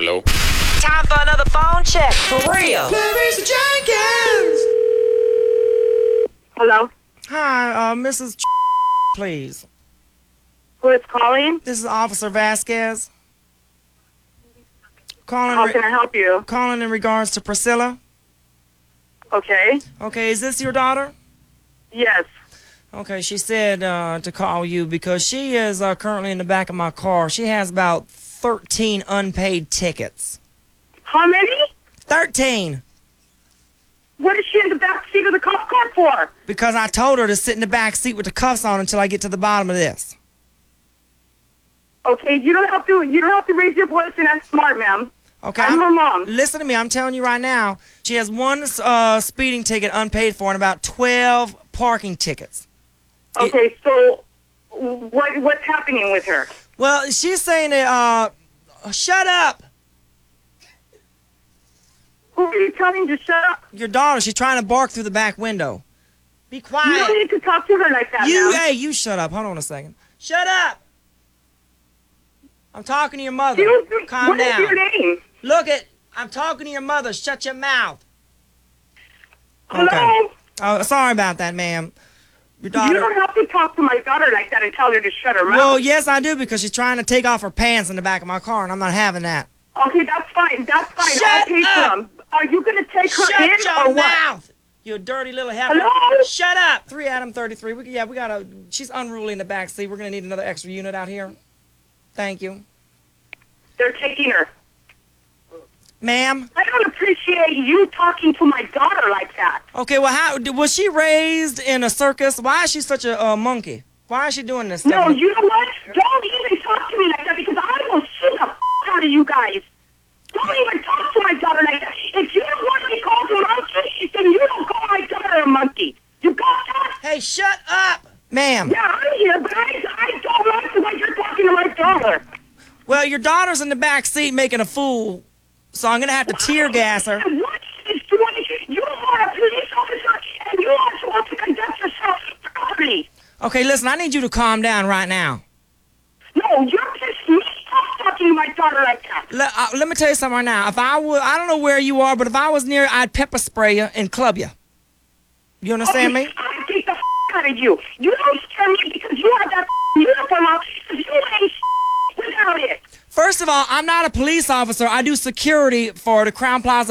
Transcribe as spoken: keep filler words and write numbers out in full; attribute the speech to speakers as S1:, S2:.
S1: Hello?
S2: Time for another phone check. For real.
S3: Clarice Jenkins.
S4: Hello?
S3: Hi, uh, Missus please.
S4: Who is calling?
S3: This is Officer Vasquez. Calling,
S4: How
S3: re-
S4: can I help you?
S3: calling in regards to Priscilla.
S4: Okay.
S3: Okay, is this your daughter?
S4: Yes.
S3: Okay, she said uh, to call you because she is uh, currently in the back of my car. She has about thirteen unpaid tickets.
S4: How many?
S3: thirteen!
S4: What is she in the back seat of the cop car for?
S3: Because I told her to sit in the back seat with the cuffs on until I get to the bottom of this.
S4: Okay, you don't have to. You don't have to raise your voice and act smart, ma'am.
S3: Okay,
S4: I'm her mom.
S3: Listen to me. I'm telling you right now. She has one uh, speeding ticket unpaid for and about twelve parking tickets.
S4: Okay, so what what's happening with her?
S3: Well, she's saying that. Uh, shut up.
S4: Who are you telling to shut up?
S3: Your daughter. She's trying to bark through the back window. Be
S4: You
S3: quiet.
S4: don't need to talk to her like that,
S3: You,
S4: ma'am.
S3: hey, you shut up. Hold on a second. Shut up. I'm talking to your mother.
S4: You-
S3: Calm
S4: what is
S3: down.
S4: your name?
S3: Look it. I'm talking to your mother. Shut your mouth.
S4: Hello?
S3: Oh, sorry about that, ma'am. Your daughter.
S4: You don't have to talk to my daughter like that and tell her to shut her mouth.
S3: Well, yes, I do because she's trying to take off her pants in the back of my car, and I'm not having that.
S4: Okay, that's fine. That's fine.
S3: Shut
S4: I'll pay for
S3: up.
S4: them. Are you going to take her
S3: Shut
S4: in
S3: your
S4: or what?
S3: mouth, you dirty little heifer.
S4: Hello?
S3: Shut up. three Adam thirty-three. We, yeah, we got to. She's unruly in the back seat. We're going to need another extra unit out here. Thank you.
S4: They're taking her.
S3: Ma'am?
S4: I don't appreciate you talking to my daughter like that.
S3: Okay, well, how was she raised in a circus? Why is she such a uh, monkey? Why is she doing this stuff?
S4: No, you know what? Don't even talk to me like that because I will sue the f*** out of you guys. Don't even talk to my daughter like that. If you don't want to be called a monkey, then you don't call my daughter a monkey. You got that?
S3: Hey, shut up, ma'am.
S4: Yeah, I'm here, but I, I don't like the way you're talking to my daughter.
S3: Well, your daughter's in the back seat making a fool, so I'm going to have to tear gas her.
S4: What is doing? You are a police officer, and you also want to conduct yourself properly.
S3: Okay, listen, I need you to calm down right now.
S4: No, you're just me. Stop talking to my daughter like that.
S3: Let, uh, let me tell you something right now. If I would, I don't know where you are, but if I was near, I'd pepper spray you and club you. You understand me?
S4: I beat the f*** out of you. You don't scare me because you have that f*** uniform on because you ain't without it.
S3: First of all, I'm not a police officer. I do security for the Crown Plaza